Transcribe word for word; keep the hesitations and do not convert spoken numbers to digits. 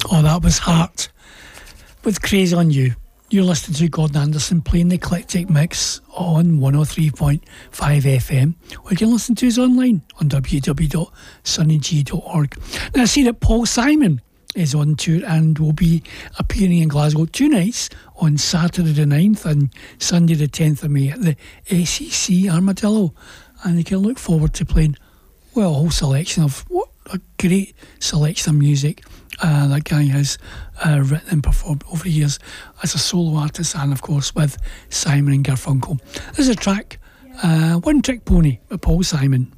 Oh, that was Heart with Crazy on You. You're listening to Gordon Anderson playing the Eclectic Mix on one oh three point five F M, or you can listen to us online on w w w dot sunny g dot org. Now, I see that Paul Simon is on tour and will be appearing in Glasgow two nights on Saturday the ninth and Sunday the tenth of May at the S E C Armadillo. And you can look forward to playing, well, a whole selection of, what a great selection of music uh, that guy has uh, written and performed over the years as a solo artist, and of course with Simon and Garfunkel. There's a track, uh, One Trick Pony by Paul Simon.